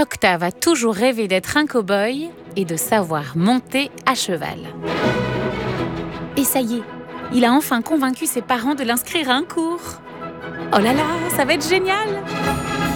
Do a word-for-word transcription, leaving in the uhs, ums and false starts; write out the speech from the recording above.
Octave a toujours rêvé d'être un cow-boy et de savoir monter à cheval. Et ça y est, il a enfin convaincu ses parents de l'inscrire à un cours. Oh là là, ça va être génial!